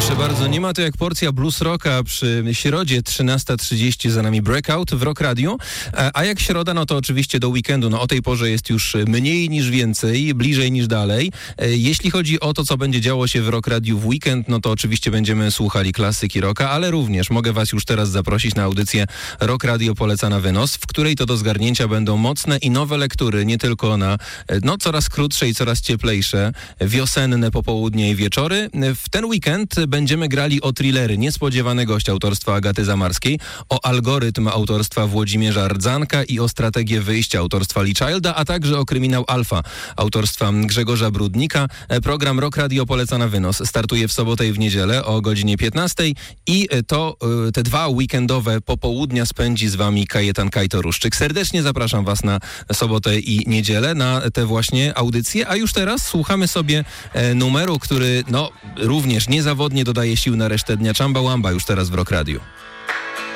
Proszę bardzo, nie ma to jak porcja blues rocka przy środzie 13:30 za nami Breakout w Rock Radio, a jak środa, no to oczywiście do weekendu, no o tej porze jest już mniej niż więcej, bliżej niż dalej. Jeśli chodzi o to, co będzie działo się w Rock Radio w weekend, no to oczywiście będziemy słuchali klasyki rocka, ale również mogę was już teraz zaprosić na audycję Rock Radio Poleca na wynos, w której to do zgarnięcia będą mocne i nowe lektury, nie tylko na coraz krótsze i coraz cieplejsze wiosenne popołudnie i wieczory. W ten weekend będziemy grali o thrillery Niespodziewany gość autorstwa Agaty Zamarskiej, o Algorytm autorstwa Włodzimierza Rdzanka i o Strategię wyjścia autorstwa Lee Childa, a także o Kryminał Alfa autorstwa Grzegorza Brudnika. Program Rock Radio Poleca na wynos startuje w sobotę i w niedzielę o godzinie 15 i te dwa weekendowe popołudnia spędzi z wami Kajetan Kajtoruszczyk. Serdecznie zapraszam was na sobotę i niedzielę na te właśnie audycje, a już teraz słuchamy sobie numeru, który również niezawodnie dodaje sił na resztę dnia. Czamba Wamba już teraz w Rock Radio.